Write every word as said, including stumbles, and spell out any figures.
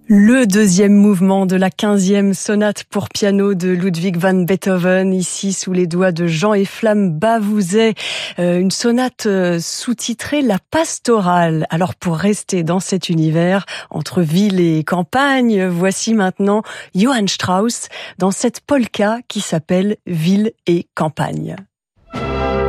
Le deuxième mouvement de la quinzième sonate pour piano de Ludwig van Beethoven, ici sous les doigts de Jean-Efflam Bavouzet, euh, une sonate sous-titrée La Pastorale. Alors pour rester dans cet univers, entre ville et campagne, voici maintenant Johann Strauss dans cette polka qui s'appelle Ville et campagne.